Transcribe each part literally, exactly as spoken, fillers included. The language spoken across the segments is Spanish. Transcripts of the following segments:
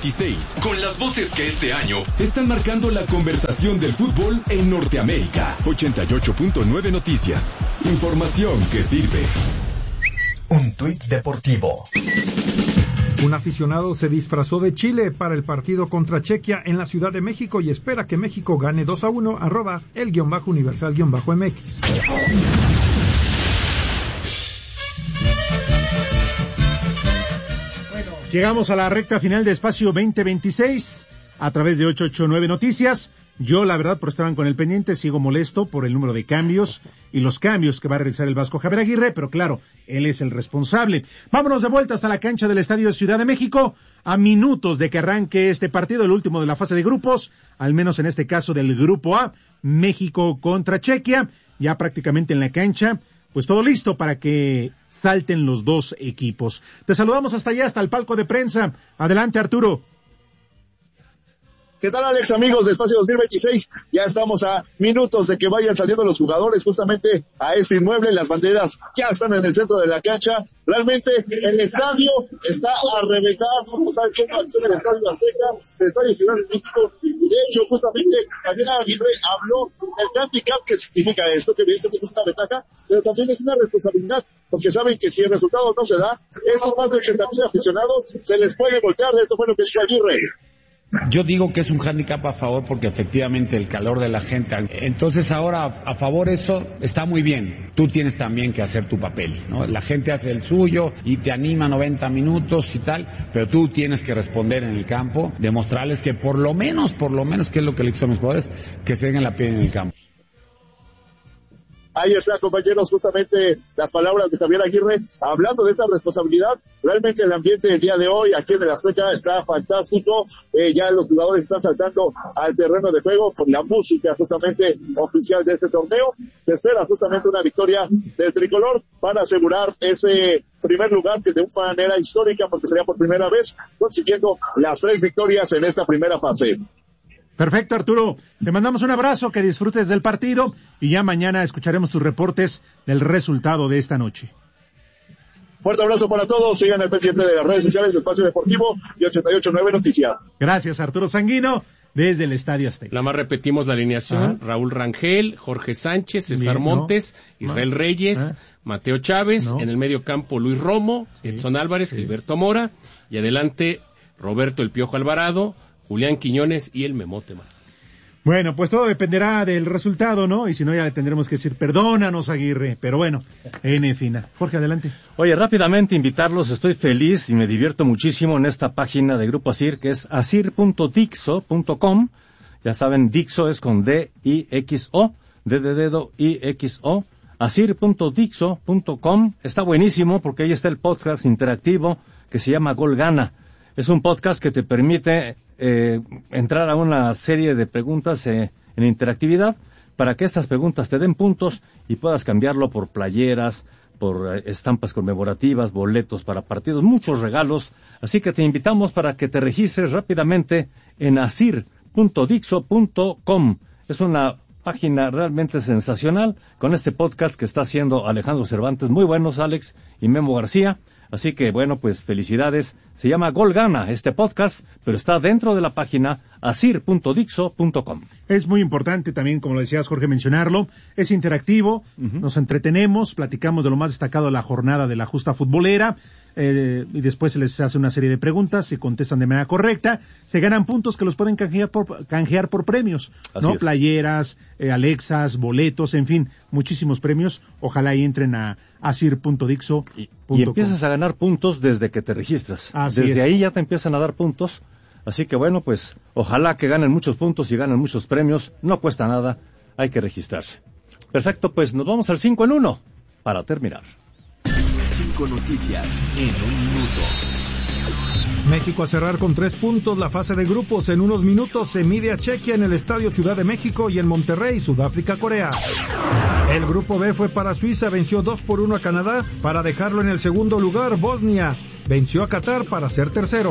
veintiséis, con las voces que este año están marcando la conversación del fútbol en Norteamérica. ochenta y ocho punto nueve Noticias. Información que sirve. Un tuit deportivo. Un aficionado se disfrazó de Chile para el partido contra Chequia en la Ciudad de México y espera que México gane dos a uno, arroba el guión bajo universal guión bajo M X. Llegamos a la recta final de Espacio veinte veintiséis a través de ochocientos ochenta y nueve Noticias. Yo, la verdad, por estar con el pendiente, sigo molesto por el número de cambios y los cambios que va a realizar el Vasco Javier Aguirre, pero claro, él es el responsable. Vámonos de vuelta hasta la cancha del Estadio de Ciudad de México, a minutos de que arranque este partido, el último de la fase de grupos, al menos en este caso del Grupo A, México contra Chequia, ya prácticamente en la cancha, pues todo listo para que salten los dos equipos. Te saludamos hasta allá, hasta el palco de prensa. Adelante, Arturo. ¿Qué tal, Alex, amigos de Espacio dos mil veintiséis? Ya estamos a minutos de que vayan saliendo los jugadores justamente a este inmueble. Las banderas ya están en el centro de la cancha. Realmente el estadio está a reventar. Vamos a ver cómo actúa el Estadio Azteca, el Estadio Ciudad de México. Y de hecho, justamente, Javier Aguirre habló del handicap, que significa esto, que evidentemente es una ventaja, pero también es una responsabilidad, porque saben que si el resultado no se da, esos más de ochenta mil aficionados se les puede voltear. Esto fue lo que dijo Aguirre. Yo digo que es un hándicap a favor porque efectivamente el calor de la gente. Entonces ahora a favor eso está muy bien. Tú tienes también que hacer tu papel, ¿no? La gente hace el suyo y te anima noventa minutos y tal, pero tú tienes que responder en el campo, demostrarles que por lo menos, por lo menos, que es lo que le dicen los jugadores, que se den la piel en el campo. Ahí está, compañeros, justamente las palabras de Javier Aguirre, hablando de esta responsabilidad. Realmente el ambiente del día de hoy aquí en el Azteca está fantástico. Eh, ya los jugadores están saltando al terreno de juego con la música justamente oficial de este torneo. Se espera justamente una victoria del tricolor para asegurar ese primer lugar, que de una manera histórica, porque sería por primera vez consiguiendo las tres victorias en esta primera fase. Perfecto, Arturo. Te mandamos un abrazo, que disfrutes del partido y ya mañana escucharemos tus reportes del resultado de esta noche. Fuerte abrazo para todos. Sigan el pendiente de las redes sociales de Espacio Deportivo y ochenta y ocho punto nueve Noticias. Gracias, Arturo Sanguino, desde el Estadio Azteca. Nada más repetimos la alineación. Ajá. Raúl Rangel, Jorge Sánchez, César Bien, Montes, no. Israel no. Reyes, ¿Ah? Mateo Chávez, no. En el medio campo Luis Romo, sí. Edson Álvarez, sí. Gilberto Mora, y adelante Roberto El Piojo Alvarado, Julián Quiñones y el Memote. Bueno, pues todo dependerá del resultado, ¿no? Y si no, ya le tendremos que decir, perdónanos, Aguirre. Pero bueno, en fin. Jorge, adelante. Oye, rápidamente invitarlos, estoy feliz y me divierto muchísimo en esta página de Grupo Asir, que es asir punto dixo punto com. Ya saben, Dixo es con D I X O, D de dedo I X O. asir punto dixo punto com. Está buenísimo porque ahí está el podcast interactivo que se llama Gol Gana. Es un podcast que te permite eh, entrar a una serie de preguntas eh, en interactividad para que estas preguntas te den puntos y puedas cambiarlo por playeras, por eh, estampas conmemorativas, boletos para partidos, muchos regalos. Así que te invitamos para que te registres rápidamente en asir punto dixo punto com. Es una página realmente sensacional con este podcast que está haciendo Alejandro Cervantes. Muy buenos, Alex y Memo García. Así que, bueno, pues felicidades. Se llama Gol Gana este podcast, pero está dentro de la página asir punto dixo punto com. Es muy importante también, como lo decías, Jorge, mencionarlo. Es interactivo, uh-huh. Nos entretenemos, platicamos de lo más destacado de la jornada de la justa futbolera, eh, y después se les hace una serie de preguntas, se contestan de manera correcta, se ganan puntos que los pueden canjear por, canjear por premios, Así ¿no? Es. Playeras, eh, Alexas, boletos, en fin, muchísimos premios. Ojalá y entren a asir punto dixo punto com. Y, y empiezas a ganar puntos desde que te registras. Así desde es. ahí ya te empiezan a dar puntos. Así que bueno, pues ojalá que ganen muchos puntos y ganen muchos premios. No cuesta nada, hay que registrarse. Perfecto, pues nos vamos al cinco en uno para terminar. Cinco noticias en un minuto. México a cerrar con tres puntos la fase de grupos. En unos minutos se mide a Chequia en el Estadio Ciudad de México y en Monterrey, Sudáfrica, Corea. El grupo B fue para Suiza, venció dos por uno a Canadá para dejarlo en el segundo lugar. Bosnia venció a Qatar para ser tercero.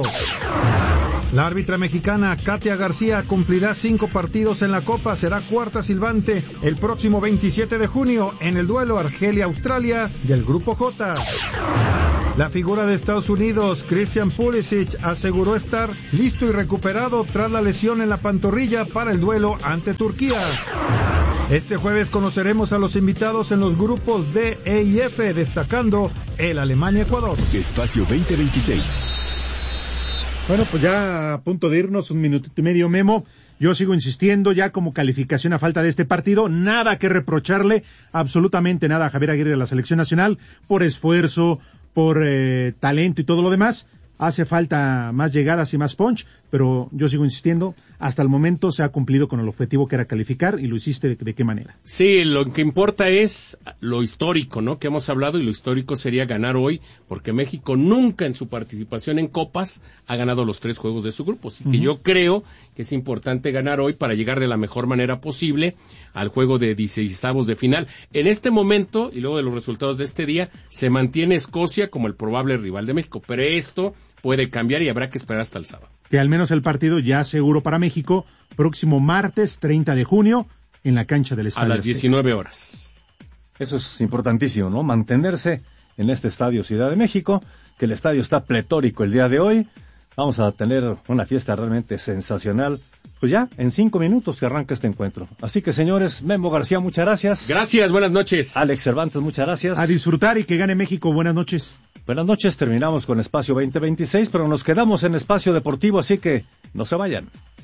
La árbitra mexicana Katia García cumplirá cinco partidos en la Copa, será cuarta silbante el próximo veintisiete de junio en el duelo Argelia-Australia del Grupo J. La figura de Estados Unidos, Christian Pulisic, aseguró estar listo y recuperado tras la lesión en la pantorrilla para el duelo ante Turquía. Este jueves conoceremos a los invitados en los grupos D, E y F, destacando el Alemania-Ecuador. Espacio veinte veintiséis. Bueno, pues ya a punto de irnos, un minutito y medio, Memo. Yo sigo insistiendo, ya como calificación a falta de este partido, nada que reprocharle, absolutamente nada a Javier Aguirre de la Selección Nacional, por esfuerzo, por eh, talento y todo lo demás. Hace falta más llegadas y más punch, pero yo sigo insistiendo, hasta el momento se ha cumplido con el objetivo que era calificar, y lo hiciste de, de qué manera. Sí, lo que importa es lo histórico, ¿no?, que hemos hablado, y lo histórico sería ganar hoy, porque México nunca en su participación en Copas ha ganado los tres juegos de su grupo, así que uh-huh. yo creo que es importante ganar hoy para llegar de la mejor manera posible al juego de dieciseisavos de final. En este momento, y luego de los resultados de este día, se mantiene Escocia como el probable rival de México, pero esto puede cambiar y habrá que esperar hasta el sábado. Que al menos el partido ya seguro para México, próximo martes treinta de junio, en la cancha del Estadio a las diecinueve horas. Eso es importantísimo, ¿no? Mantenerse en este Estadio Ciudad de México, que el estadio está pletórico el día de hoy. Vamos a tener una fiesta realmente sensacional, pues ya en cinco minutos que arranca este encuentro. Así que, señores, Memo García, muchas gracias. Gracias, buenas noches. Alex Cervantes, muchas gracias. A disfrutar y que gane México, buenas noches. Buenas noches, terminamos con Espacio veinte veintiséis, pero nos quedamos en Espacio Deportivo, así que no se vayan.